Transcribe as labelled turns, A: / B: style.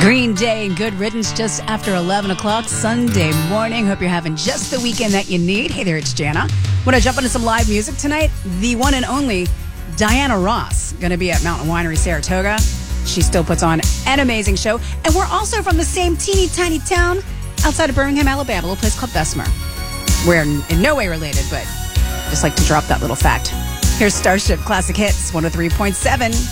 A: Green Day and Good Riddance just after 11 o'clock Sunday morning. Hope you're having just the weekend that you need. Hey there, it's Jana. Want to jump into some live music tonight? The one and only Diana Ross going to be at Mountain Winery Saratoga. She still puts on an amazing show. And we're also from the same teeny tiny town outside of Birmingham, Alabama, a little place called Bessemer. We're in no way related, but just like to drop that little fact. Here's Starship Classic Hits 103.7.